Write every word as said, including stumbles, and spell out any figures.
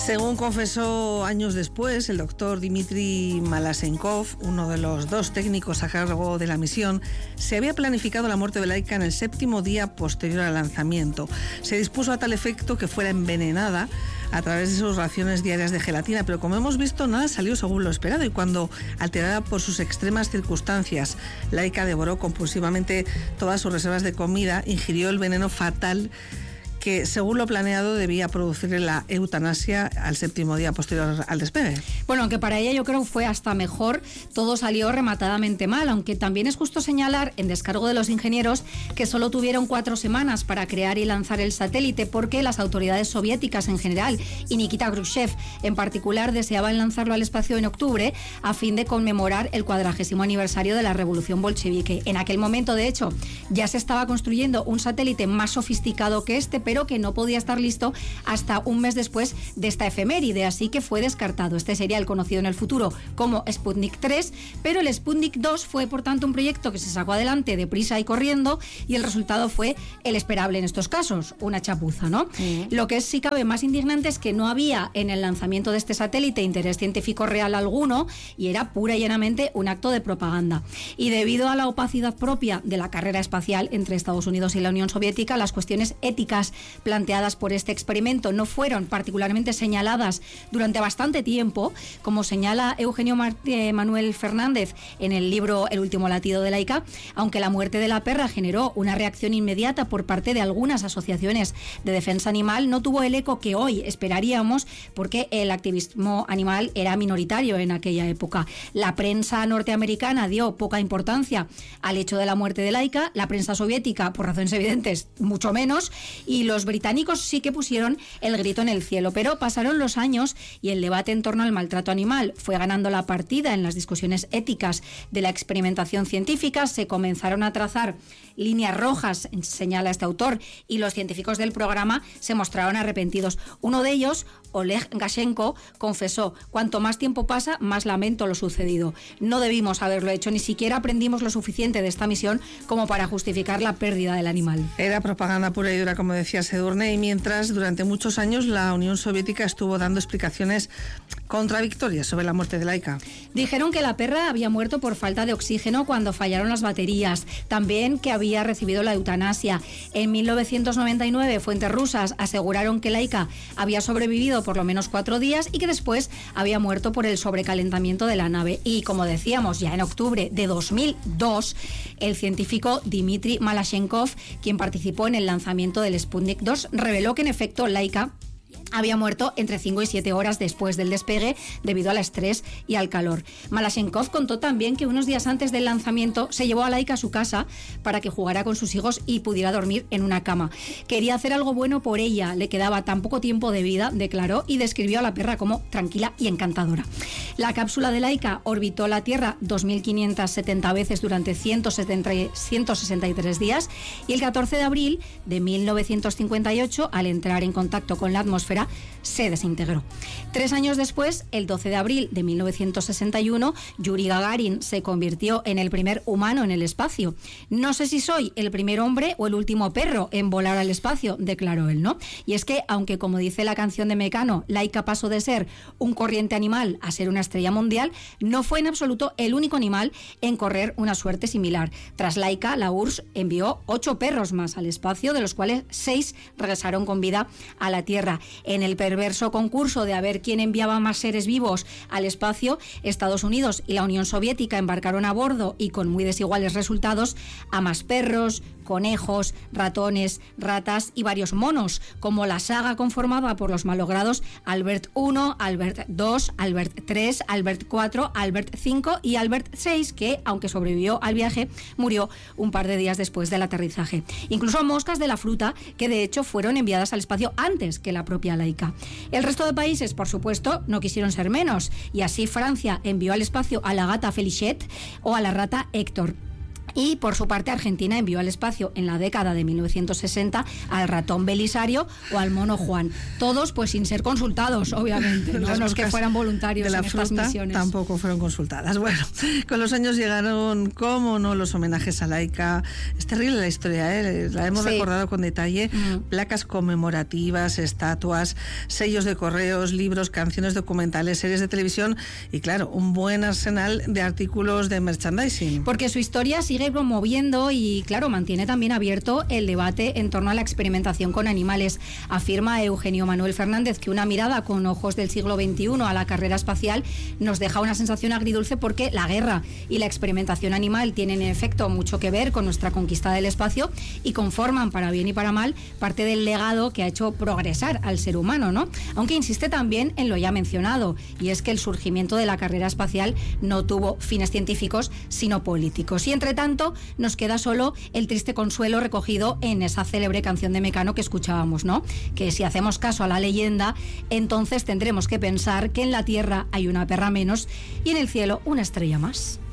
Según confesó años después el doctor Dmitry Malasenkov, uno de los dos técnicos a cargo de la misión, se había planificado la muerte de Laika en el séptimo día posterior al lanzamiento. Se dispuso a tal efecto que fuera envenenada a través de sus raciones diarias de gelatina, pero como hemos visto, nada salió según lo esperado, y cuando, alterada por sus extremas circunstancias, Laika devoró compulsivamente todas sus reservas de comida, ingirió el veneno fatal que, según lo planeado, debía producirle la eutanasia al séptimo día posterior al despegue. Bueno, aunque para ella yo creo que fue hasta mejor, todo salió rematadamente mal, aunque también es justo señalar, en descargo de los ingenieros, que solo tuvieron cuatro semanas para crear y lanzar el satélite, porque las autoridades soviéticas en general y Nikita Khrushchev en particular deseaban lanzarlo al espacio en octubre a fin de conmemorar el cuadragésimo aniversario de la revolución bolchevique. En aquel momento, de hecho, ya se estaba construyendo un satélite más sofisticado que este, pero que no podía estar listo hasta un mes después de esta efeméride, así que fue descartado. Este sería el conocido en el futuro como Sputnik tres, pero el Sputnik dos fue, por tanto, un proyecto que se sacó adelante deprisa y corriendo, y el resultado fue el esperable en estos casos, una chapuza, ¿no? Sí. Lo que es, si cabe, más indignante es que no había en el lanzamiento de este satélite interés científico real alguno, y era pura y llanamente un acto de propaganda. Y debido a la opacidad propia de la carrera espacial entre Estados Unidos y la Unión Soviética, las cuestiones éticas planteadas por este experimento no fueron particularmente señaladas durante bastante tiempo, como señala Eugenio Mar- eh, Manuel Fernández en el libro El último latido de Laika. Aunque la muerte de la perra generó una reacción inmediata por parte de algunas asociaciones de defensa animal, no tuvo el eco que hoy esperaríamos, porque el activismo animal era minoritario en aquella época. La prensa norteamericana dio poca importancia al hecho de la muerte de Laika, la prensa soviética, por razones evidentes, mucho menos, y los británicos sí que pusieron el grito en el cielo. Pero pasaron los años y el debate en torno al maltrato animal fue ganando la partida en las discusiones éticas de la experimentación científica. Se comenzaron a trazar líneas rojas, señala este autor, y los científicos del programa se mostraron arrepentidos. Uno de ellos, Oleg Gashenko, confesó: cuanto más tiempo pasa, más lamento lo sucedido. No debimos haberlo hecho, ni siquiera aprendimos lo suficiente de esta misión como para justificar la pérdida del animal. Era propaganda pura y dura, como decía Sedurne, y mientras durante muchos años la Unión Soviética estuvo dando explicaciones contradictorias sobre la muerte de Laika. Dijeron que la perra había muerto por falta de oxígeno cuando fallaron las baterías, también que había recibido la eutanasia. En mil novecientos noventa y nueve, fuentes rusas aseguraron que Laika había sobrevivido por lo menos cuatro días y que después había muerto por el sobrecalentamiento de la nave. Y como decíamos, ya en octubre de dos mil dos, el científico Dmitry Malasenkov, quien participó en el lanzamiento del Sputnik dos, reveló que en efecto Laika había muerto entre cinco y siete horas después del despegue debido al estrés y al calor. Malasenkov contó también que unos días antes del lanzamiento se llevó a Laika a su casa para que jugara con sus hijos y pudiera dormir en una cama. Quería hacer algo bueno por ella, le quedaba tan poco tiempo de vida, declaró, y describió a la perra como tranquila y encantadora. La cápsula de Laika orbitó la Tierra dos mil quinientas setenta veces durante ciento sesenta y tres días, y el catorce de abril de mil novecientos cincuenta y ocho, al entrar en contacto con la atmósfera, se desintegró. Tres años después, el doce de abril de mil novecientos sesenta y uno, Yuri Gagarin se convirtió en el primer humano en el espacio. No sé si soy el primer hombre o el último perro en volar al espacio, declaró él, ¿no? Y es que, aunque como dice la canción de Mecano, Laika pasó de ser un corriente animal a ser una estrella mundial, no fue en absoluto el único animal en correr una suerte similar. Tras Laika, la U R S S envió ocho perros más al espacio, de los cuales seis regresaron con vida a la Tierra. En el perverso concurso de a ver quién enviaba más seres vivos al espacio, Estados Unidos y la Unión Soviética embarcaron a bordo, y con muy desiguales resultados, a más perros, conejos, ratones, ratas y varios monos, como la saga conformada por los malogrados Albert uno, Albert dos, Albert tres, Albert cuatro, Albert cinco y Albert seis, que, aunque sobrevivió al viaje, murió un par de días después del aterrizaje. Incluso moscas de la fruta, que de hecho fueron enviadas al espacio antes que la propia Laika. El resto de países, por supuesto, no quisieron ser menos, y así Francia envió al espacio a la gata Felichette o a la rata Héctor. Y por su parte Argentina envió al espacio en la década de mil novecientos sesenta al ratón Belisario o al mono Juan, todos pues sin ser consultados, obviamente, no, no es que fueran voluntarios de la en estas fruta misiones. Tampoco fueron consultadas. Bueno, con los años llegaron, cómo no, los homenajes a Laika. Es terrible la historia, ¿eh? La hemos sí. recordado con detalle. Mm. Placas conmemorativas, estatuas, sellos de correos, libros, canciones documentales, series de televisión y claro, un buen arsenal de artículos de merchandising. Porque su historia sigue promoviendo y, claro, mantiene también abierto el debate en torno a la experimentación con animales. Afirma Eugenio Manuel Fernández que una mirada con ojos del siglo veintiuno a la carrera espacial nos deja una sensación agridulce porque la guerra y la experimentación animal tienen en efecto mucho que ver con nuestra conquista del espacio y conforman, para bien y para mal, parte del legado que ha hecho progresar al ser humano, ¿no? Aunque insiste también en lo ya mencionado, y es que el surgimiento de la carrera espacial no tuvo fines científicos, sino políticos. Y entre tanto, nos queda solo el triste consuelo recogido en esa célebre canción de Mecano que escuchábamos, ¿no? Que si hacemos caso a la leyenda, entonces tendremos que pensar que en la Tierra hay una perra menos y en el cielo una estrella más.